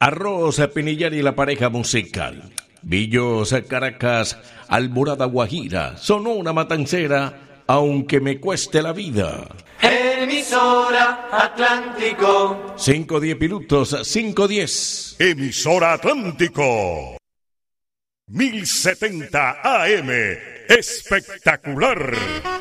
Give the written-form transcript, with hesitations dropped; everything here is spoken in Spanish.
Arroz Pinillar y la pareja musical. Villos Caracas, Alborada Guajira, Sonora Matancera, aunque me cueste la vida. Emisora Atlántico. 5:10 minutos, 5:10. Emisora Atlántico. 1070 AM. Espectacular.